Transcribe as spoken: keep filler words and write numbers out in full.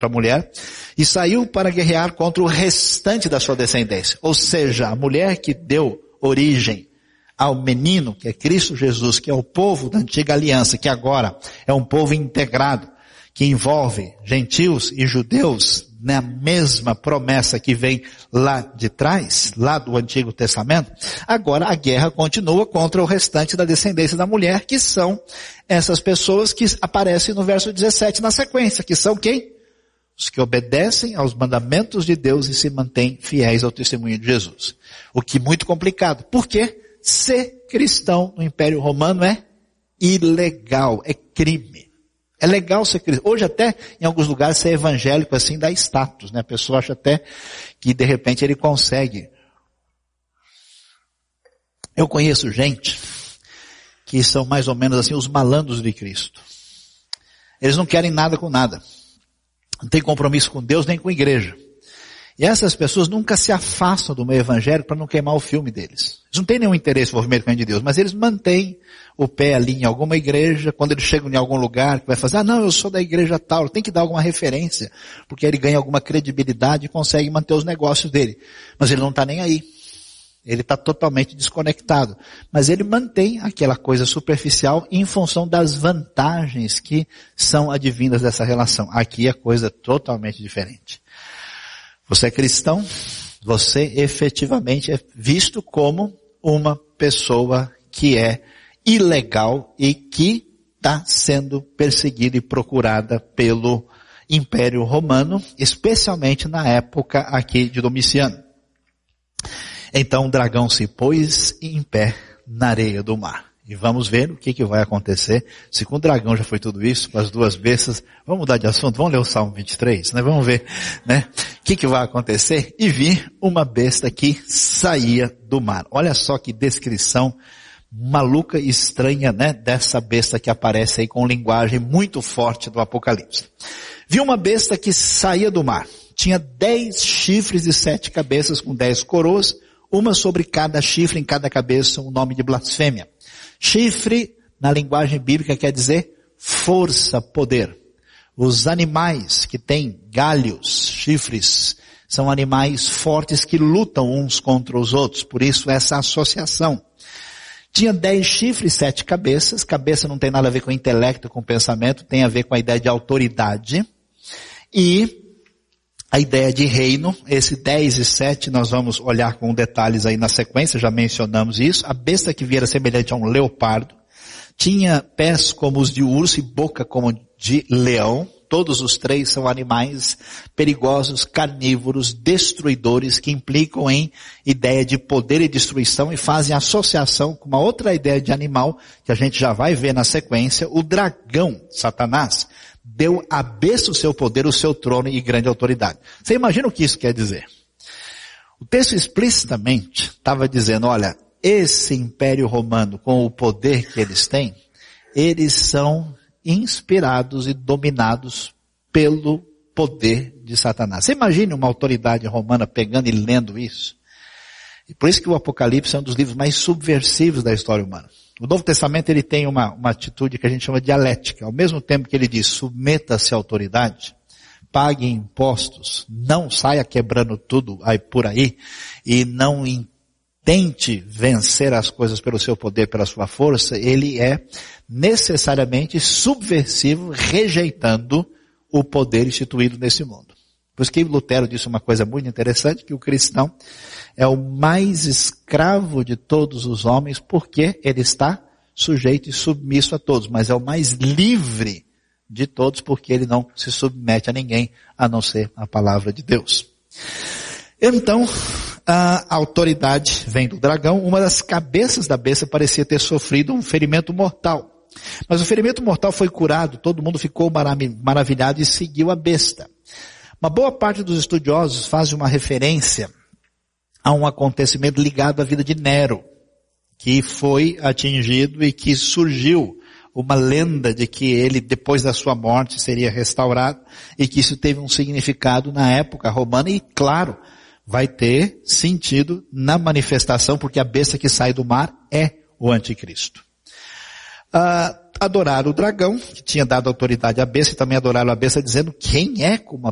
para a mulher, e saiu para guerrear contra o restante da sua descendência. Ou seja, a mulher que deu origem ao menino, que é Cristo Jesus, que é o povo da antiga aliança, que agora é um povo integrado, que envolve gentios e judeus na mesma promessa que vem lá de trás, lá do Antigo Testamento. Agora a guerra continua contra o restante da descendência da mulher, que são essas pessoas que aparecem no verso dezessete na sequência, que são quem? Os que obedecem aos mandamentos de Deus e se mantêm fiéis ao testemunho de Jesus. O que é muito complicado. Por quê? Ser cristão no Império Romano é ilegal, é crime. É legal ser cristão. Hoje até, em alguns lugares, ser evangélico assim dá status, né? A pessoa acha até que de repente ele consegue. Eu conheço gente que são mais ou menos assim os malandros de Cristo. Eles não querem nada com nada. Não tem compromisso com Deus nem com a igreja. E essas pessoas nunca se afastam do meio evangélico para não queimar o filme deles. Eles não têm nenhum interesse no envolvimento com o reino de Deus, mas eles mantêm o pé ali em alguma igreja, quando eles chegam em algum lugar, que vai fazer, ah não, eu sou da igreja tal, tem que dar alguma referência, porque ele ganha alguma credibilidade e consegue manter os negócios dele. Mas ele não está nem aí. Ele está totalmente desconectado. Mas ele mantém aquela coisa superficial em função das vantagens que são advindas dessa relação. Aqui a coisa é totalmente diferente. Você é cristão, você efetivamente é visto como uma pessoa que é ilegal e que está sendo perseguida e procurada pelo Império Romano, especialmente na época aqui de Domiciano. Então o dragão se pôs em pé na areia do mar. E vamos ver o que, que vai acontecer. Se com o dragão já foi tudo isso, com as duas bestas, vamos mudar de assunto, vamos ler o Salmo vinte e três, né? Vamos ver, né? O que, que vai acontecer? E vi uma besta que saía do mar. Olha só que descrição maluca e estranha, né? Dessa besta que aparece aí com linguagem muito forte do Apocalipse. Vi uma besta que saía do mar. Tinha dez chifres e sete cabeças com dez coroas, uma sobre cada chifre, em cada cabeça um nome de blasfêmia. Chifre, na linguagem bíblica, quer dizer força, poder. Os animais que têm galhos, chifres, são animais fortes que lutam uns contra os outros. Por isso essa associação. Tinha dez chifres, sete cabeças. Cabeça não tem nada a ver com intelecto, com pensamento, tem a ver com a ideia de autoridade. E a ideia de reino, esse dez e sete, nós vamos olhar com detalhes aí na sequência, já mencionamos isso. A besta que viera semelhante a um leopardo, tinha pés como os de urso e boca como de leão. Todos os três são animais perigosos, carnívoros, destruidores, que implicam em ideia de poder e destruição e fazem associação com uma outra ideia de animal, que a gente já vai ver na sequência, o dragão, Satanás. Deu à besta o seu poder, o seu trono e grande autoridade. Você imagina o que isso quer dizer? O texto explicitamente estava dizendo, olha, esse império romano, com o poder que eles têm, eles são inspirados e dominados pelo poder de Satanás. Você imagina uma autoridade romana pegando e lendo isso? E por isso que o Apocalipse é um dos livros mais subversivos da história humana. O Novo Testamento ele tem uma, uma atitude que a gente chama de dialética. Ao mesmo tempo que ele diz, submeta-se à autoridade, pague impostos, não saia quebrando tudo aí por aí, e não tente vencer as coisas pelo seu poder, pela sua força, ele é necessariamente subversivo, rejeitando o poder instituído nesse mundo. Por isso que Lutero disse uma coisa muito interessante, que o cristão é o mais escravo de todos os homens, porque ele está sujeito e submisso a todos, mas é o mais livre de todos, porque ele não se submete a ninguém, a não ser a palavra de Deus. Então, a autoridade vem do dragão. Uma das cabeças da besta parecia ter sofrido um ferimento mortal. Mas o ferimento mortal foi curado, todo mundo ficou maravilhado e seguiu a besta. Uma boa parte dos estudiosos faz uma referência a um acontecimento ligado à vida de Nero, que foi atingido e que surgiu uma lenda de que ele, depois da sua morte, seria restaurado, e que isso teve um significado na época romana, e claro, vai ter sentido na manifestação, porque a besta que sai do mar é o anticristo. Uh, adoraram o dragão, que tinha dado autoridade à besta, e também adoraram a besta, dizendo, quem é como a